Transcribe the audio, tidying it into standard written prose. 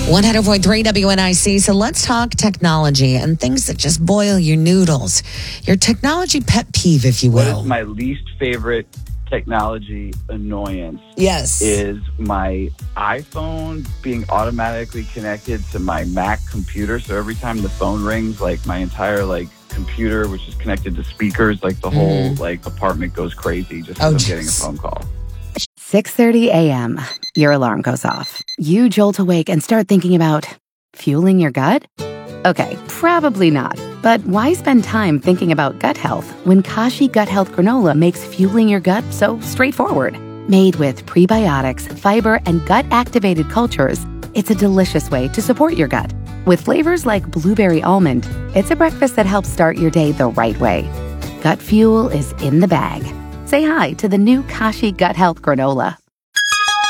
100.3 WNIC. So let's talk technology and things that just boil your noodles. Your technology pet peeve, if you will. What is my least favorite technology annoyance? Yes. Is my iPhone being automatically connected to my Mac computer. So every time the phone rings, like my entire computer, which is connected to speakers, the whole apartment goes crazy just because I'm getting a phone call. 6:30 a.m. Your alarm goes off. You jolt awake and start thinking about fueling your gut? Okay, probably not. But why spend time thinking about gut health when Kashi Gut Health Granola makes fueling your gut so straightforward? Made with prebiotics, fiber, and gut-activated cultures, it's a delicious way to support your gut. With flavors like blueberry almond, it's a breakfast that helps start your day the right way. Gut fuel is in the bag. Say hi to the new Kashi Gut Health Granola.